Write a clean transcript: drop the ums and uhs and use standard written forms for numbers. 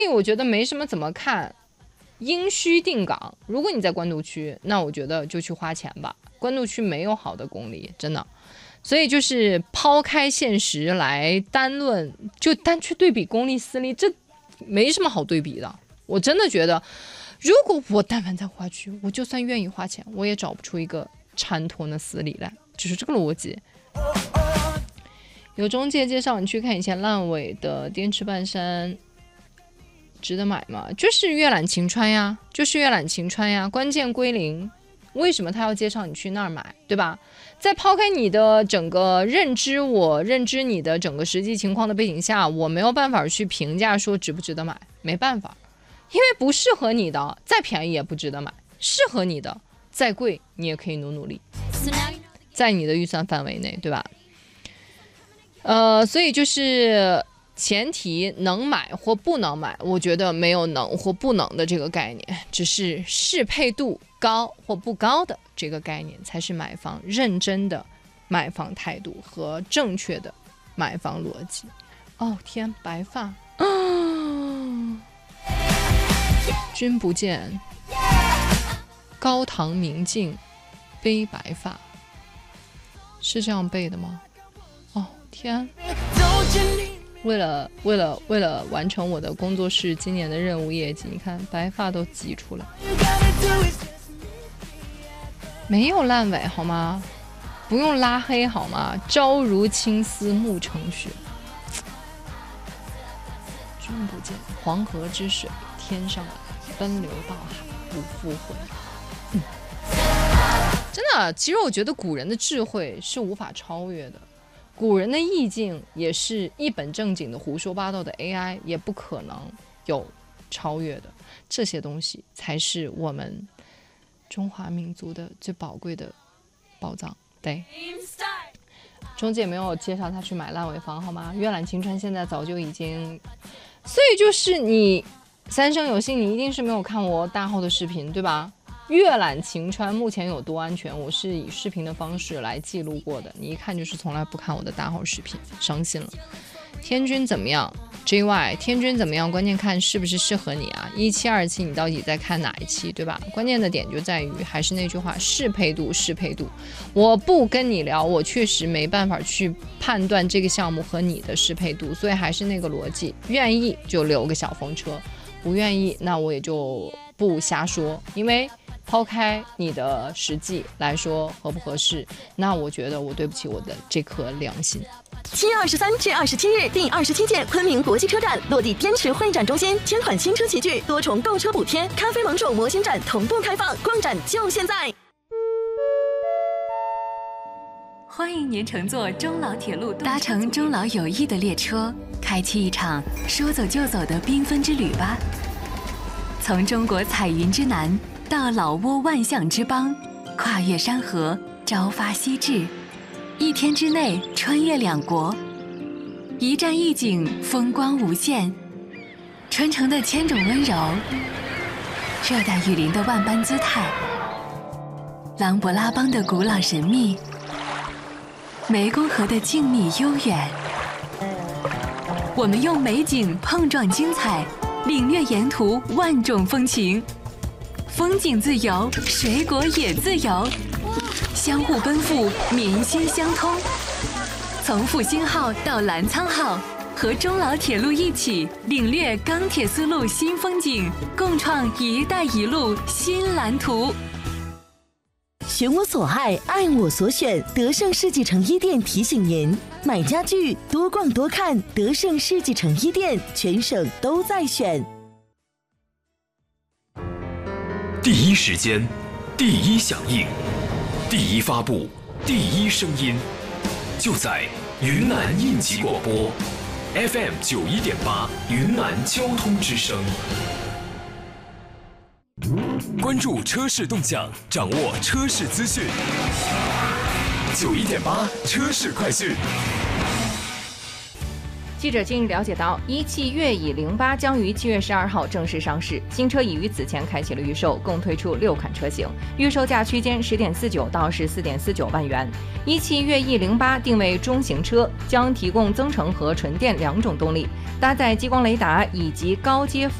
我觉得没什么怎么看，因需定岗。如果你在官渡区，那我觉得就去花钱吧。官渡区没有好的公立，真的。所以就是抛开现实来单论，就单去对比公立私立，这没什么好对比的。我真的觉得，如果我但凡在花区，我就算愿意花钱，我也找不出一个缠托的私立来，就是这个逻辑。有中介介绍你去看以前烂尾的滇池半山，值得买吗？就是阅览晴川呀，关键归零。为什么他要介绍你去那儿买，对吧？在抛开你的整个认知，我认知你的整个实际情况的背景下，我没有办法去评价说值不值得买，没办法，因为不适合你的再便宜也不值得买，适合你的再贵你也可以努力，在你的预算范围内，对吧？所以就是前提能买或不能买，我觉得没有能或不能的这个概念，只是适配度高或不高的这个概念才是买房认真的买房态度和正确的买房逻辑。哦天，白发，君不见，高堂明镜悲白发，是这样背的吗？哦天，为了完成我的工作室今年的任务业绩，你看白发都挤出来，没有烂尾好吗？不用拉黑好吗？朝如青丝暮成雪，君不见，黄河之水天上来，奔流到海不复回。真的，其实我觉得古人的智慧是无法超越的，古人的意境也是一本正经的胡说八道的 AI 也不可能有超越的，这些东西才是我们中华民族的最宝贵的宝藏。对，中介没有介绍他去买烂尾房好吗？阅览晴川现在早就已经，所以就是你三生有幸，你一定是没有看我大号的视频，对吧？阅览晴川目前有多安全，我是以视频的方式来记录过的，你一看就是从来不看我的大号视频，伤心了。天君怎么样 JY 天君怎么样，关键看是不是适合你啊，1期2期你到底在看哪一期，对吧？关键的点就在于还是那句话，适配度。我不跟你聊，我确实没办法去判断这个项目和你的适配度，所以还是那个逻辑，愿意就留个小风车，不愿意那我也就不瞎说，因为抛开你的实际来说合不合适，那我觉得我对不起我的这颗良心。 7月23至27日，第27届昆明国际车展落地滇池会展中心，1000款新车齐聚，多重购车补贴，咖啡盟主模型展同步开放，逛展就现在！ 欢迎您乘坐中老铁路，搭乘中老友谊的列车，开启一场说走就走的缤纷之旅吧。从中国彩云之南到老挝万象之邦，跨越山河，朝发夕至，1天之内穿越2国，一站一景，风光无限。春城的千种温柔，热带雨林的万般姿态，琅勃拉邦的古老神秘，湄公河的静谧悠远。我们用美景碰撞精彩，领略沿途万种风情。风景自由，水果也自由，相互奔赴，民心相通。从复兴号到澜沧号，和中老铁路一起领略钢铁丝路新风景，共创“一带一路”新蓝图。 选我所爱，爱我所选。德胜世纪城一店提醒您：买家具多逛多看，德胜世纪城一店，全省都在选。 第一时间，第一响应，第一发布，第一声音，就在云南应急广播 FM 91.8云南交通之声。关注车市动向，掌握车市资讯。91.8车市快讯。 记者近日了解到，一汽悦翼08将于7月12号正式上市，新车已于此前开启了预售，共推出6款车型，预售价区间10.49到14.49万元。一汽悦翼08定位中型车，将提供增程和纯电2种动力，搭载激光雷达以及高阶